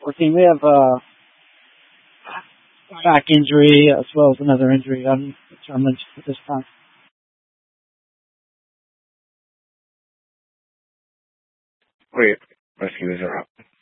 14. We have back injury as well as another injury undetermined at this time. Wait, rescues are up.